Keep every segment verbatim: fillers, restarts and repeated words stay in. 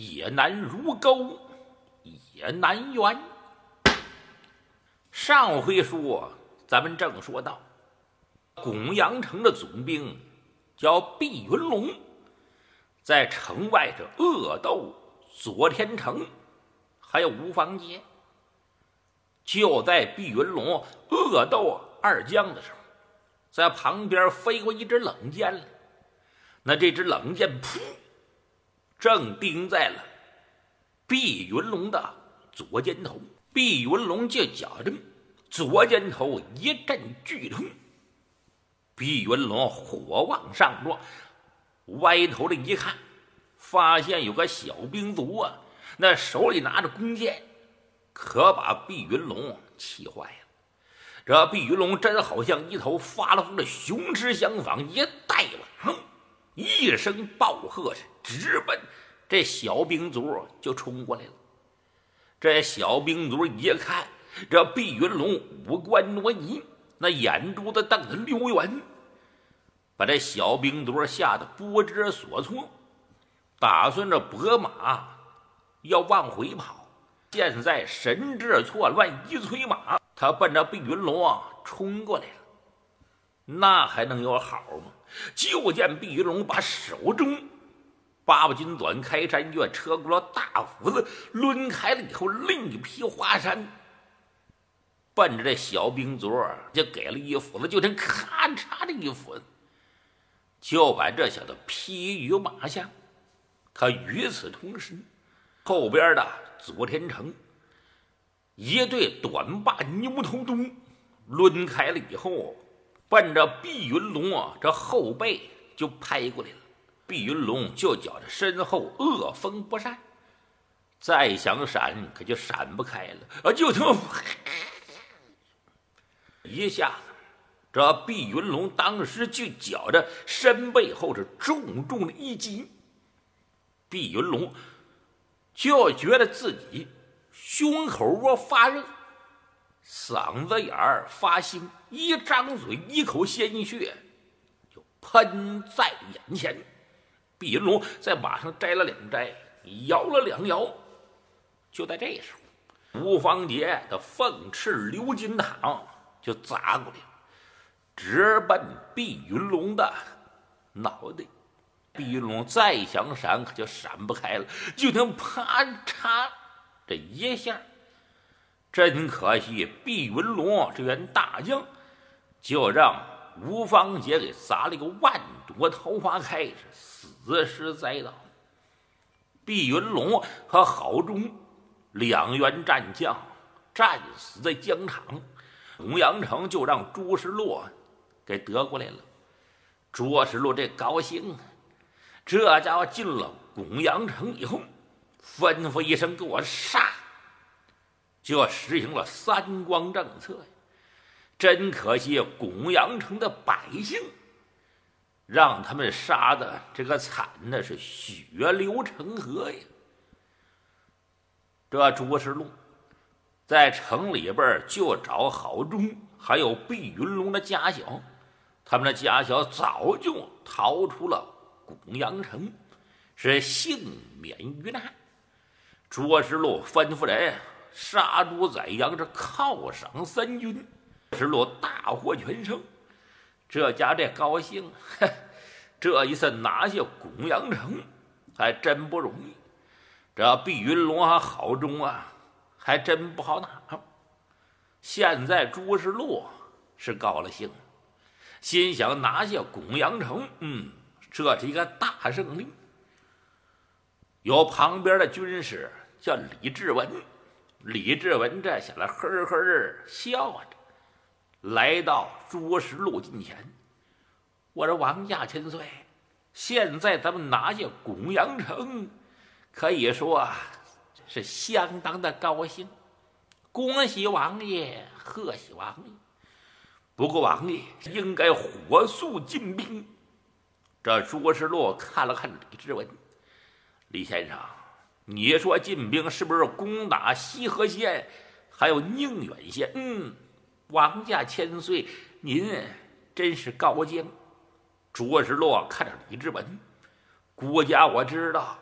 也难如钩，也难圆。上回说，咱们正说到，巩阳城的总兵叫毕云龙，在城外这恶斗左天成，还有吴方杰。就在毕云龙恶斗二将的时候，在旁边飞过一支冷箭来。那这支冷箭噗，正钉在了毕云龙的左肩头。毕云龙就觉着左肩头一阵剧痛，毕云龙火往上撞，歪头的一看，发现有个小兵卒啊，那手里拿着弓箭，可把毕云龙气坏了。这毕云龙真好像一头发了疯的雄狮相仿，一带往一声暴喝，直奔这小兵卒就冲过来了。这小兵卒一看这毕云龙五官挪移，那眼珠子瞪得溜圆，把这小兵卒吓得不知所措，打算着拨马要往回跑。现在神志错乱，一催马，他奔着毕云龙啊冲过来了。那还能有好吗？就见毕云龙把手中八把军短开山卷车轱辘大斧子抡开了以后，另一匹华山奔着这小兵卒就给了一斧子，就听咔嚓的一斧子，就把这小子劈于马下。可与此同时，后边的左天成一对短把牛头刀抡开了以后，奔着毕云龙啊这后背就拍过来了。毕云龙就觉着身后恶风不善，再想闪可就闪不开了啊！就听一下子，这毕云龙当时就觉着身背后是重重的一击，毕云龙就觉得自己胸口窝发热，嗓子眼儿发腥，一张嘴一口鲜血就喷在眼前。毕云龙在马上摘了两摘，摇了两摇。就在这时候，吴方杰的凤翅鎏金镗就砸过来了，直奔毕云龙的脑袋。毕云龙再想闪可就闪不开了，就听啪嚓这一下，真可惜毕云龙这员大将就让吴方杰给砸了个万朵桃花开，是死尸栽倒。毕云龙和郝忠两员战将战死在疆场，洪阳城就让朱时洛给得过来了。朱时洛这高兴，这家伙进了巩阳城以后，吩咐一声给我杀，就实行了三光政策。真可惜巩阳城的百姓让他们杀的这个惨的是血流成河呀。这朱时路在城里边就找郝忠还有毕云龙的家小，他们的家小早就逃出了巩阳城，是幸免于难。朱时路吩咐人杀猪宰羊，这犒赏三军。时路大获全胜，这家这高兴，这一次拿下巩阳城还真不容易。这毕云龙和郝忠啊还真不好拿。现在朱时路是高了兴，心想拿下巩阳城，嗯，这是一个大胜利。有旁边的军师叫李志文，李志文这下来呵呵笑着来到朱时路近前，我说王家千岁，现在咱们拿下巩阳城，可以说是相当的高兴，恭喜王爷，贺喜王爷。不过王爷应该火速进兵。这朱时路看了看李志文，李先生，你说进兵是不是攻打西河县还有宁远县？嗯，王家千岁，您真是高见。朱时路看着李志文，国家我知道，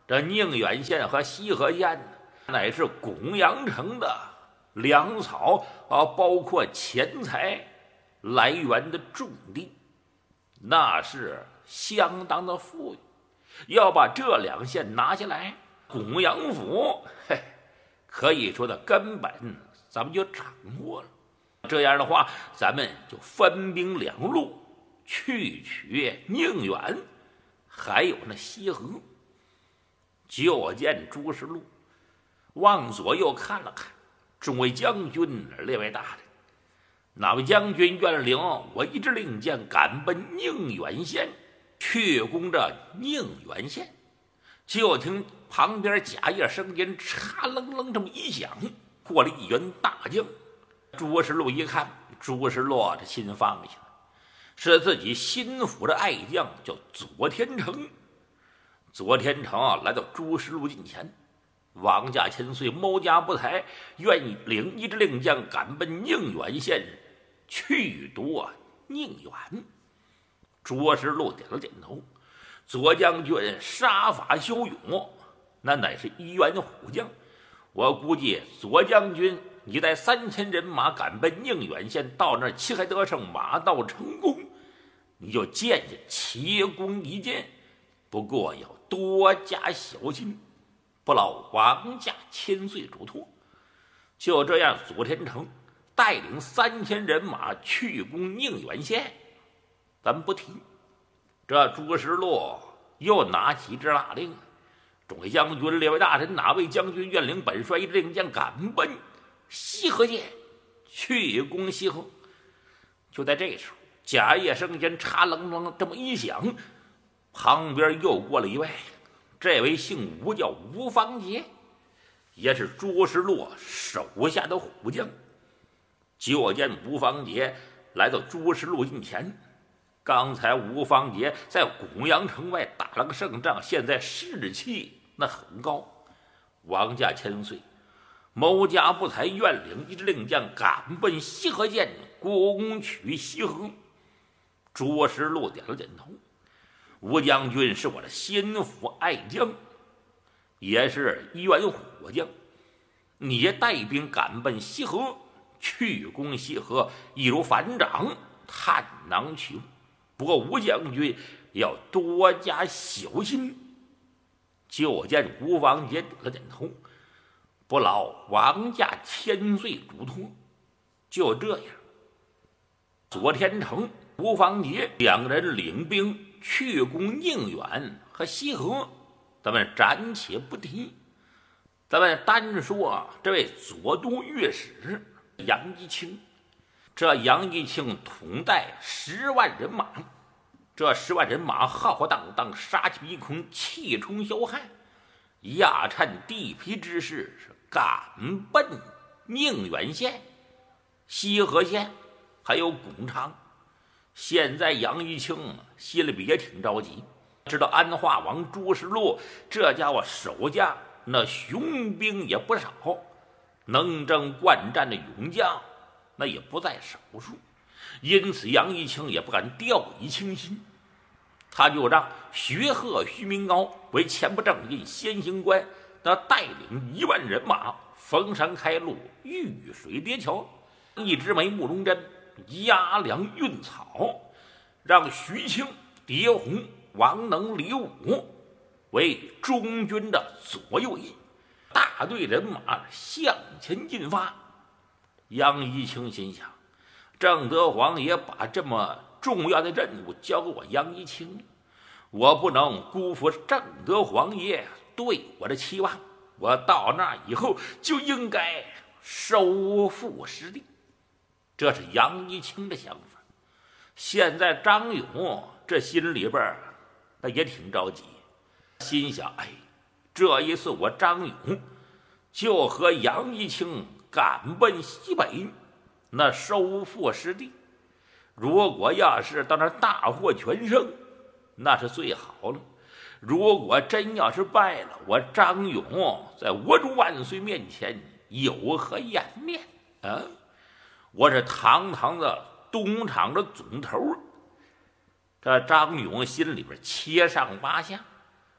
这宁远县和西河县乃是公羊城的粮草啊，包括钱财来源的重地，那是相当的富裕。要把这两县拿下来，公羊府，嘿，可以说的根本咱们就掌握了。这样的话，咱们就分兵两路去取宁远，还有那西河。就见朱世禄往左右看了看，众位将军、列位大人，哪位将军愿领我一支令箭，赶奔宁远县，去攻这宁远县？就听旁边甲叶声音嚓楞楞这么一响，过了一员大将。朱世禄一看，朱世禄这心放下了，是自己心腹的爱将，叫左天成。左天成啊，来到朱世禄近前，王家千岁谋家不才，愿意领一支令将赶奔宁远县，去夺宁远。朱世禄点了点头。左将军杀伐骁勇，那乃是一员虎将。我估计左将军你带三千人马赶奔宁远县，到那儿旗开得胜，马到成功，你就见见奇功一件。不过要多加小心，不劳王家千岁嘱托。就这样，左天成带领三千人马去攻宁远县。咱们不提，这朱世禄又拿起一支大令，众位将军、列位大臣，哪位将军愿领本帅一支令箭，赶奔西河县，去攻西河？就在这时候，甲叶声间嚓楞楞这么一响，旁边又过了一位，这位姓吴，叫吴方杰，也是朱世禄手下的虎将。就见吴方杰来到朱世禄近前。刚才吴方杰在公羊城外打了个胜仗，现在士气那很高。王家千岁谋家不才，愿领一支令将赶奔西河县，攻取西河。朱世禄点了点头。吴将军是我的心腹爱将，也是一员虎将，你带兵赶奔西河，去攻西河，易如反掌，探囊取物。不过吴将军要多加小心。就见吴方杰点了点头，不劳王家千岁嘱托。就这样，左天成、吴方杰两人领兵去攻宁远和西河，咱们暂且不提。咱们单说这位左都御史杨一清。这杨一清统带十万人马，这十万人马浩浩荡荡，杀气逼空，气冲霄汉，压颤地皮之势，是赶奔宁远县、西河县还有巩昌。现在杨一清心里边也挺着急，知道安化王朱世禄这家伙手下那雄兵也不少，能征惯战的勇将那也不在少数，因此杨一清也不敢掉以轻心。他就让徐鹤、徐明高为前部正印先行官，那带领一万人马逢山开路，遇水叠桥，一直眉目中针，压粮运草，让徐庆、狄洪、王能、李武为中军的左右翼，大队人马向前进发。杨一清心想，郑德皇也把这么重要的任务交给我杨一清，我不能辜负郑德皇爷对我的期望，我到那以后就应该收复失地。这是杨一清的想法。现在张勇这心里边那也挺着急，心想，哎，这一次我张勇就和杨一清赶奔西北，那收复失地，如果要是到那大获全胜，那是最好了。如果真要是败了，我张勇在倭主万岁面前有何颜面啊？我是堂堂的东厂的总头。这张勇心里边七上八下，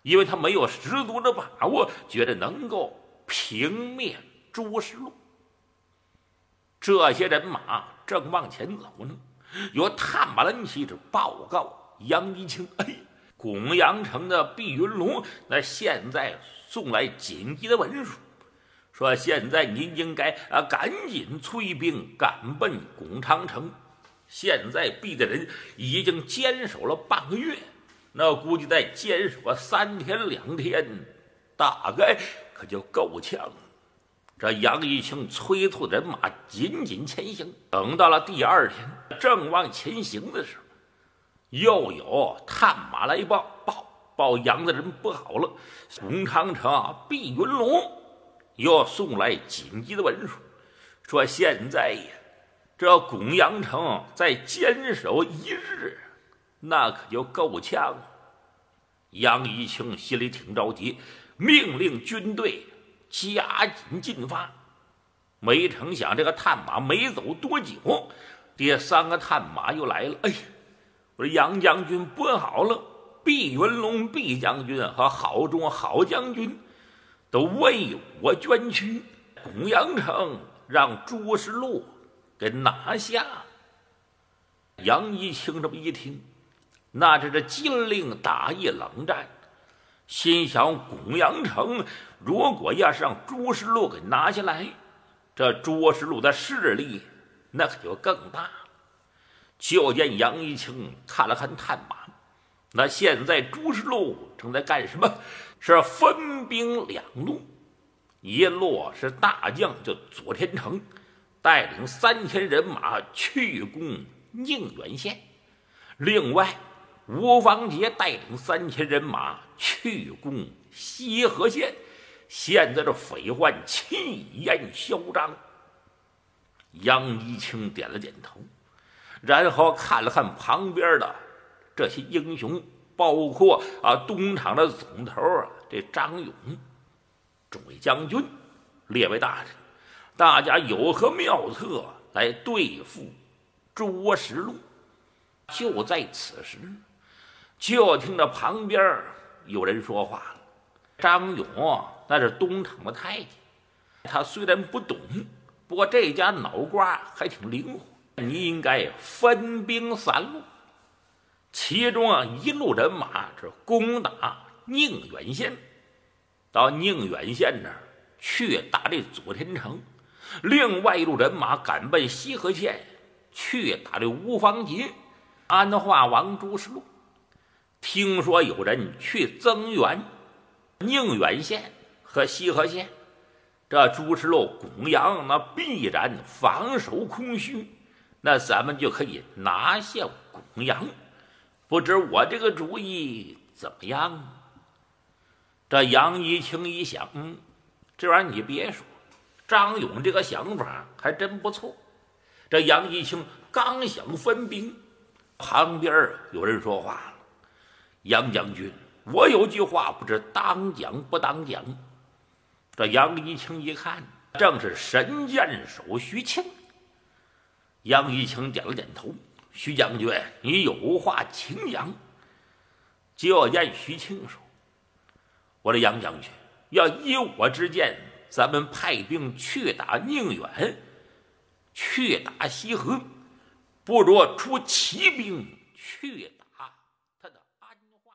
因为他没有十足的把握，觉得能够平灭朱石禄。这些人马正往前走呢，有探马人骑着报告杨一清：“哎，公阳城的毕云龙，那现在送来紧急的文书，说现在您应该啊赶紧催兵赶奔巩长城。现在毕大人已经坚守了半个月，那估计再坚守个三天两天，大概可就够呛了。”这杨一清催促人马紧紧前行。等到了第二天，正往前行的时候，又有探马来报报报杨的人不好了，巩长城毕云龙又送来紧急的文书，说现在呀，这巩阳城再坚守一日，那可就够呛了。杨一清心里挺着急，命令军队加紧进发。没成想这个探马没走多久，第三个探马又来了。哎呀，我说杨将军不好了，毕云龙毕将军和郝忠郝将军都为我捐躯，巩阳城让朱石禄给拿下。杨一清这么一听，那这是金陵打一冷战，心想巩阳城如果要是让朱石禄给拿下来，这朱石禄的势力那可就更大了。就见杨一清看了看探马，那现在朱石禄正在干什么？是分兵两路，一路是大将叫左天成，带领三千人马去攻宁远县；另外吴方杰带领三千人马去攻西河县。现在这匪患气焰嚣张。杨一清点了点头，然后看了看旁边的这些英雄，包括啊东厂的总头啊这张勇、众位将军、列位大臣，大家有何妙策来对付朱石禄？就在此时，就听着旁边有人说话了。张勇那是东厂的太监，他虽然不懂，不过这家脑瓜还挺灵活。你应该分兵三路，其中啊一路人马是攻打宁远县，到宁远县那儿去打这左天成；另外一路人马赶奔西河县，去打这吴方杰、安化王朱石禄。听说有人去增援宁远县和西河县，这朱石禄、巩阳那必然防守空虚，那咱们就可以拿下巩阳。不知我这个主意怎么样？这杨一清一想，嗯，这玩意儿你别说，张勇这个想法还真不错。这杨一清刚想分兵，旁边有人说话了：“杨将军，我有句话不知当讲不当讲。”这杨一清一看，正是神箭手徐庆。杨一清点了点头：“徐将军，你有话请讲。”就见徐庆说：“我的杨将军，要依我之见，咱们派兵去打宁远，去打西河，不如出骑兵去打他的安化。”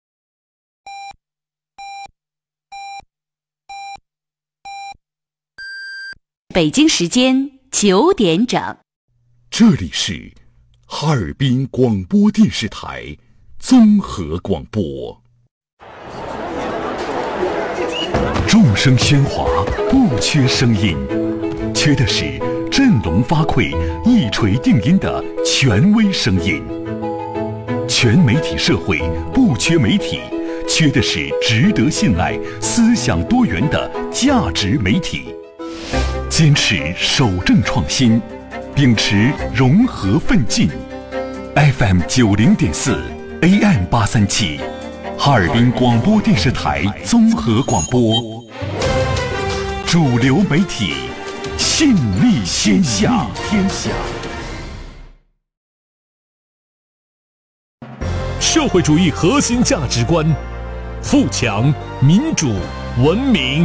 北京时间九点整， 这里是哈尔滨广播电视台综合广播。众声喧哗，不缺声音，缺的是振聋发聩、一锤定音的权威声音。全媒体社会不缺媒体，缺的是值得信赖、思想多元的价值媒体。坚持守正创新，秉持融合奋进。F M 九零点四 A M 八三七，哈尔滨广播电视台综合广播，主流媒体，信力天下。天下。 社会主义核心价值观， 富强、民主、文明。